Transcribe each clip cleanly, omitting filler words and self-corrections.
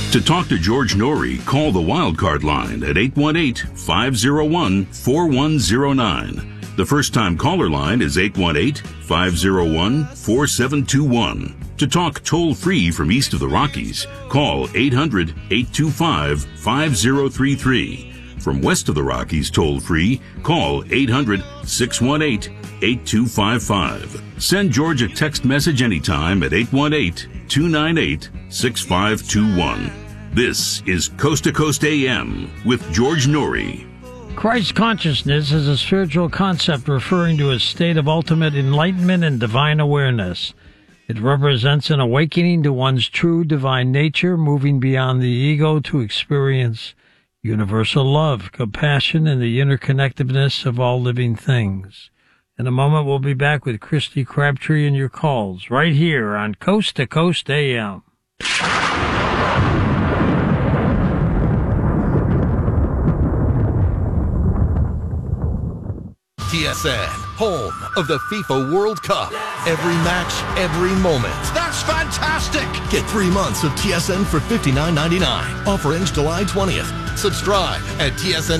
To talk to George Norrie, call the Wildcard line at 818-501-4109. The first-time caller line is 818-501-4721. To talk toll-free from east of the Rockies, call 800-825-5033. From west of the Rockies toll-free, call 800-618-8255. Send George a text message anytime at 818-298-6521. This is Coast to Coast AM with George Norrie. Christ consciousness is a spiritual concept referring to a state of ultimate enlightenment and divine awareness. It represents an awakening to one's true divine nature, moving beyond the ego to experience universal love, compassion, and the interconnectedness of all living things. In a moment, we'll be back with Christy Crabtree and your calls right here on Coast to Coast AM. TSN, home of the FIFA World Cup. Every match, every moment. That's fantastic! Get 3 months of TSN for $59.99. Offer ends July 20th. Subscribe at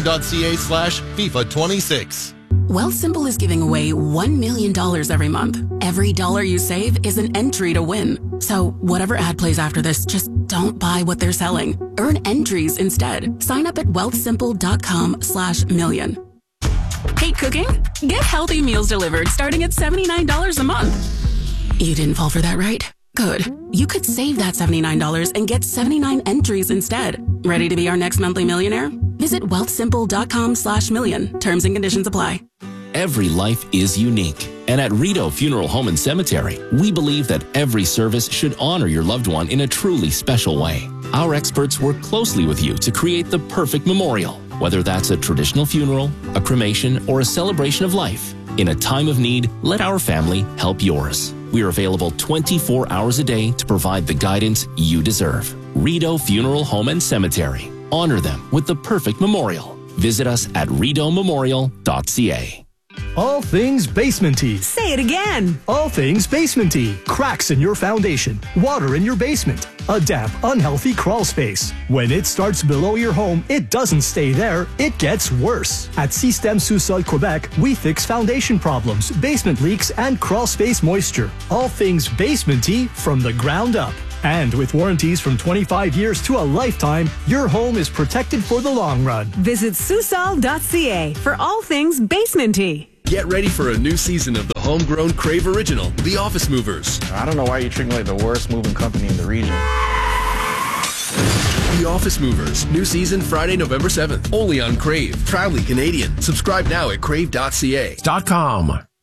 tsn.ca/FIFA26. Wealthsimple is giving away $1 million every month. Every dollar you save is an entry to win. So whatever ad plays after this, just don't buy what they're selling. Earn entries instead. Sign up at wealthsimple.com/million. Hate cooking? Get healthy meals delivered starting at $79 a month. You didn't fall for that, right? Good. You could save that $79 and get 79 entries instead. Ready to be our next monthly millionaire? Visit wealthsimple.com/million. Terms and conditions apply. Every life is unique. And at Rito Funeral Home and Cemetery, we believe that every service should honor your loved one in a truly special way. Our experts work closely with you to create the perfect memorial, whether that's a traditional funeral, a cremation, or a celebration of life. In a time of need, let our family help yours. We are available 24 hours a day to provide the guidance you deserve. Rito Funeral Home and Cemetery. Honor them with the perfect memorial. Visit us at ridomemorial.ca. All things basement-y. Say it again. All things basement-y. Cracks in your foundation. Water in your basement. A damp, unhealthy crawl space. When it starts below your home, it doesn't stay there. It gets worse. At Système Sous-Sol Quebec, we fix foundation problems, basement leaks, and crawl space moisture. All things basement-y from the ground up. And with warranties from 25 years to a lifetime, your home is protected for the long run. Visit Sousol.ca for all things basement-y. Get ready for a new season of the homegrown Crave original, The Office Movers. I don't know why you're treating me like the worst moving company in the region. The Office Movers. New season Friday, November 7th. Only on Crave. Proudly Canadian. Subscribe now at crave.ca. .com.